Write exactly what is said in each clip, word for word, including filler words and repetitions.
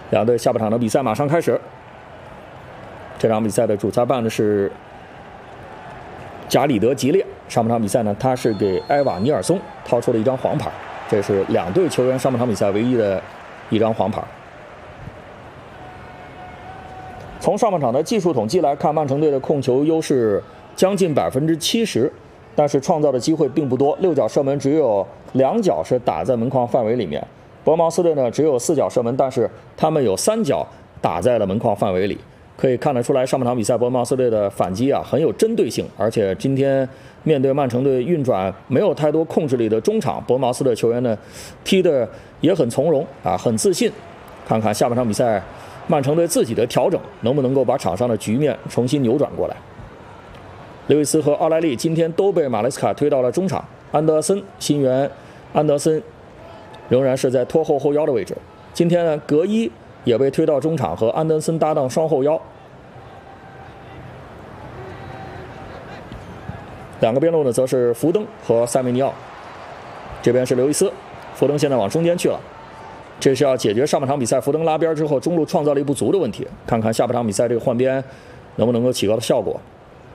两队下半场的比赛马上开始。这场比赛的主裁判呢是贾里德·吉列。上半场比赛呢，他是给埃瓦·尼尔松掏出了一张黄牌，这是两队球员上半场比赛唯一的一张黄牌。从上半场的技术统计来看，曼城队的控球优势将近百分之七十，但是创造的机会并不多，六脚射门只有两脚是打在门框范围里面。伯茅斯队呢只有四脚射门，但是他们有三脚打在了门框范围里。可以看得出来，上半场比赛伯茅斯队的反击啊很有针对性，而且今天面对曼城队运转没有太多控制力的中场，伯茅斯的球员呢踢得也很从容啊，很自信。看看下半场比赛曼城队自己的调整能不能够把场上的局面重新扭转过来。刘易斯和奥莱利今天都被马雷斯卡推到了中场，安德森新援安德森仍然是在拖后后腰的位置。今天呢，格伊也被推到中场，和安德森搭档双后腰。两个边路呢，则是福登和塞梅尼奥。这边是刘易斯，福登现在往中间去了。这是要解决上半场比赛福登拉边之后中路创造力不足的问题。看看下半场比赛这个换边能不能够起到的效果。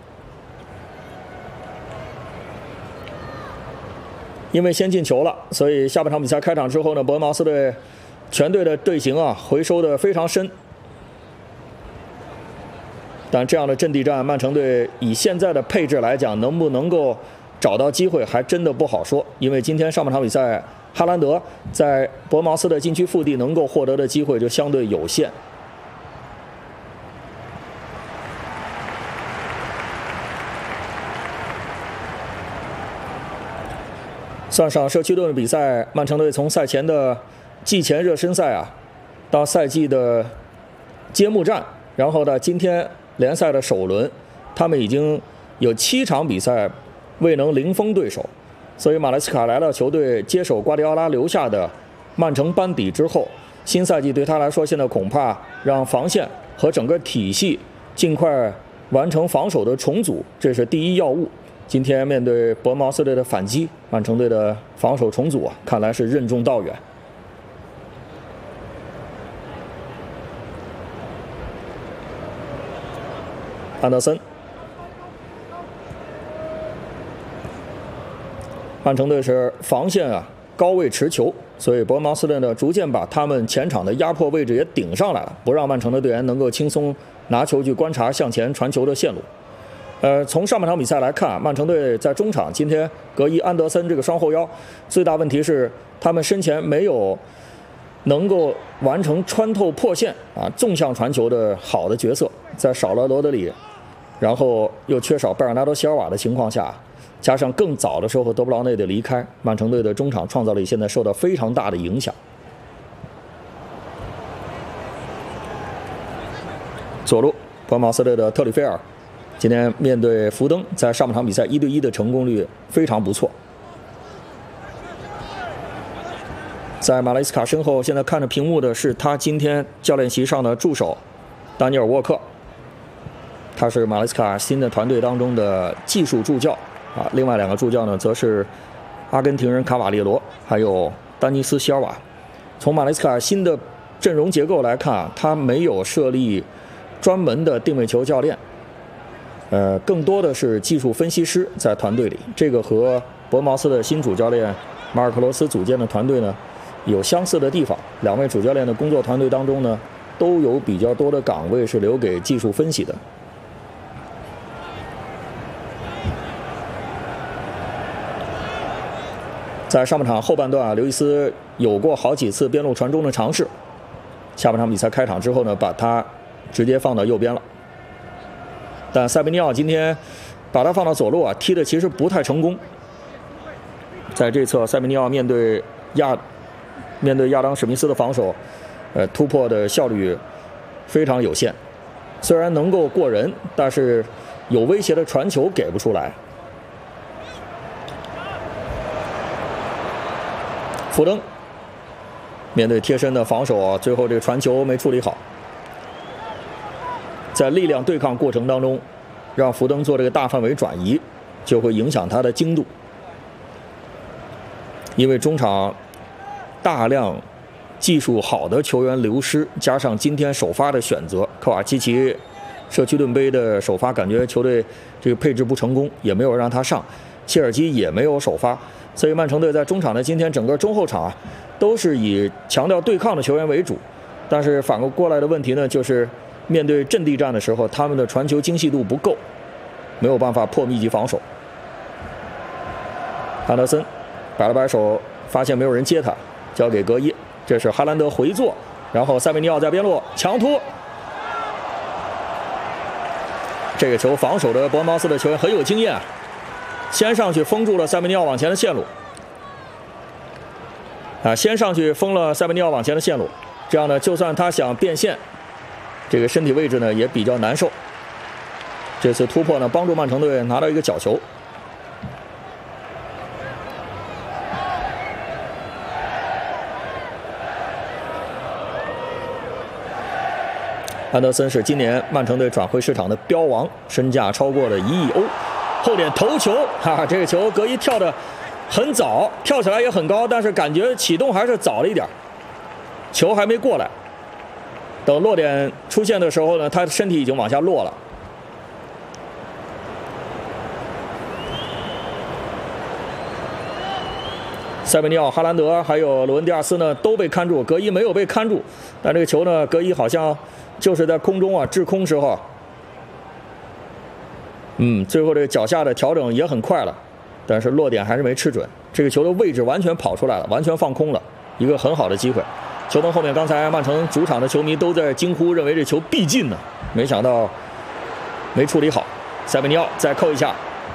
因为先进球了，所以下半场比赛开场之后呢，伯恩茅斯队全队的队形啊回收的非常深。但这样的阵地战，曼城队以现在的配置来讲，能不能够找到机会，还真的不好说。因为今天上半场比赛，哈兰德在伯恩茅斯的禁区腹地能够获得的机会就相对有限。算上社区盾的比赛，曼城队从赛前的季前热身赛啊，到赛季的揭幕战，然后呢，今天联赛的首轮，他们已经有七场比赛未能零封对手，所以马莱斯卡来到球队接手瓜迪奥拉留下的曼城班底之后，新赛季对他来说，现在恐怕让防线和整个体系尽快完成防守的重组，这是第一要务。今天面对伯恩茅斯队的反击，曼城队的防守重组啊，看来是任重道远。安德森，曼城队是防线啊高位持球，所以伯恩茅斯队呢逐渐把他们前场的压迫位置也顶上来了，不让曼城的队员能够轻松拿球去观察向前传球的线路。呃，从上半场比赛来看，曼城队在中场今天格伊、安德森这个双后腰，最大问题是他们身前没有能够完成穿透破线啊纵向传球的好的角色，在少了罗德里，然后又缺少贝尔纳多·席尔瓦的情况下，加上更早的时候德布劳内的离开，曼城队的中场创造力现在受到非常大的影响。左路，伯恩茅斯队的特里菲尔。今天面对福登，在上半场比赛一对一的成功率非常不错。在马雷斯卡身后，现在看着屏幕的是他今天教练席上的助手丹尼尔·沃克，他是马雷斯卡新的团队当中的技术助教啊。另外两个助教呢，则是阿根廷人卡瓦列罗还有丹尼斯·席尔瓦。从马雷斯卡新的阵容结构来看，他没有设立专门的定位球教练。呃，更多的是技术分析师在团队里，这个和伯恩茅斯的新主教练马尔克罗斯组建的团队呢有相似的地方。两位主教练的工作团队当中呢，都有比较多的岗位是留给技术分析的。在上半场后半段啊，刘易斯有过好几次边路传中的尝试，下半场比赛开场之后呢，把他直接放到右边了。但塞梅尼奥今天把他放到左路啊，踢的其实不太成功。在这侧，塞梅尼奥面对亚面对亚当史密斯的防守，呃，突破的效率非常有限。虽然能够过人，但是有威胁的传球给不出来。福登面对贴身的防守啊，最后这个传球没处理好。在力量对抗过程当中，让福登做这个大范围转移，就会影响他的精度。因为中场大量技术好的球员流失，加上今天首发的选择，科瓦契奇社区盾杯的首发，感觉球队这个配置不成功，也没有让他上，切尔基也没有首发，所以曼城队在中场的今天整个中后场啊，都是以强调对抗的球员为主。但是反过来的问题呢，就是面对阵地战的时候，他们的传球精细度不够，没有办法破密集防守。安德森摆了摆手，发现没有人接他，交给格伊，这是哈兰德回做，然后塞梅尼奥在边路强突。这个球防守的伯恩茅斯的球员很有经验，先上去封住了塞梅尼奥往前的线路，啊，先上去封了塞梅尼奥往前的线路，这样呢，就算他想变线，这个身体位置呢也比较难受。这次突破呢，帮助曼城队拿到一个角球。安德森是今年曼城队转会市场的标王，身价超过了一亿欧。后点头球，哈哈，这个球格伊跳得很早，跳起来也很高，但是感觉启动还是早了一点，球还没过来。等落点出现的时候呢，他的身体已经往下落了。塞梅尼奥、哈兰德还有鲁恩迪亚斯呢都被看住，格伊没有被看住，但这个球呢，格伊好像就是在空中啊滞空时候，嗯，最后这个脚下的调整也很快了，但是落点还是没吃准，这个球的位置完全跑出来了，完全放空了，一个很好的机会。球门后面，刚才曼城主场的球迷都在惊呼，认为这球必进呢，没想到没处理好。塞梅尼奥再扣一下。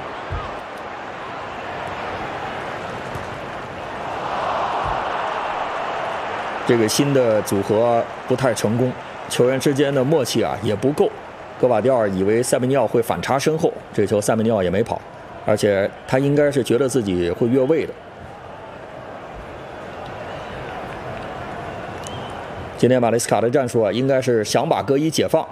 这个新的组合不太成功，球员之间的默契啊也不够。戈瓦迪奥尔以为塞梅尼奥会反插身后，这球塞梅尼奥也没跑，而且他应该是觉得自己会越位的。今天马雷斯卡的战术啊，应该是想把格伊解放，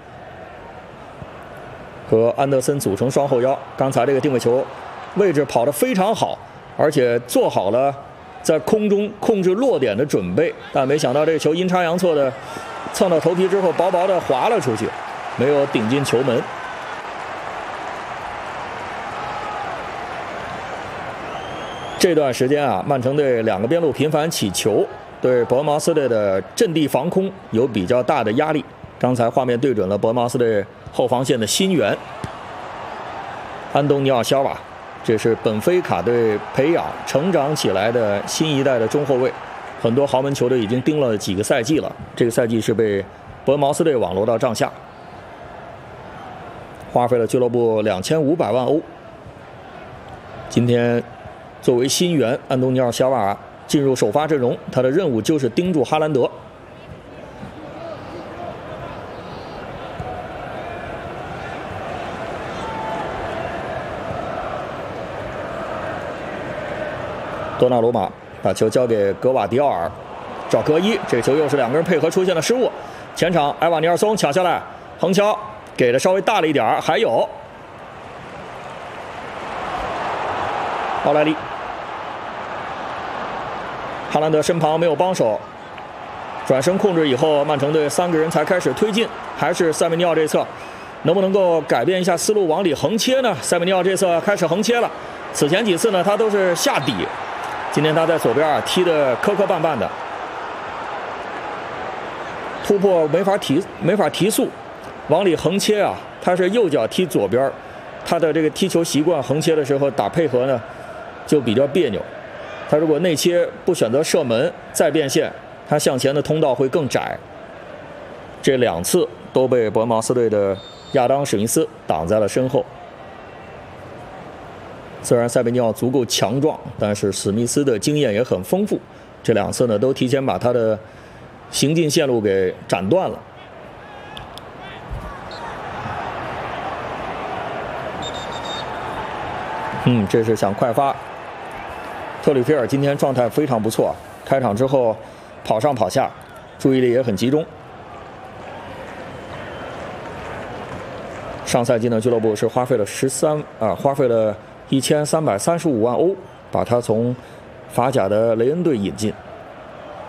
和安德森组成双后腰。刚才这个定位球位置跑得非常好，而且做好了在空中控制落点的准备，但没想到这个球阴差阳错的蹭到头皮之后，薄薄的滑了出去，没有顶进球门。这段时间啊，曼城队两个边路频繁起球，对伯恩茅斯队的阵地防空有比较大的压力。刚才画面对准了伯恩茅斯队后防线的新援安东尼奥·肖瓦，这是本菲卡队培养成长起来的新一代的中后卫，很多豪门球队已经盯了几个赛季了，这个赛季是被伯恩茅斯队网罗到帐下，花费了俱乐部两千五百万欧。今天作为新援，安东尼奥·肖瓦进入首发阵容，他的任务就是盯住哈兰德。多纳鲁马把球交给格瓦迪奥尔，找格伊，这球又是两个人配合出现了失误。前场埃瓦尼尔松抢下来，横敲给的稍微大了一点，还有奥莱利。哈兰德身旁没有帮手，转身控制以后，曼城队三个人才开始推进，还是塞梅尼奥这侧，能不能够改变一下思路，往里横切呢？塞梅尼奥这侧开始横切了，此前几次呢，他都是下底，今天他在左边啊踢得磕磕绊绊的，突破没法提没法提速，往里横切啊，他是右脚踢左边，他的这个踢球习惯，横切的时候打配合呢就比较别扭。他如果内切不选择射门再变线，他向前的通道会更窄。这两次都被伯恩茅斯队的亚当史密斯挡在了身后。虽然塞梅尼奥足够强壮，但是史密斯的经验也很丰富，这两次呢都提前把他的行进线路给斩断了。嗯，这是想快发。特里菲尔今天状态非常不错，开场之后跑上跑下，注意力也很集中。上赛季呢，俱乐部是花费了十三啊，花费了一千三百三十五万欧，把他从法甲的雷恩队引进。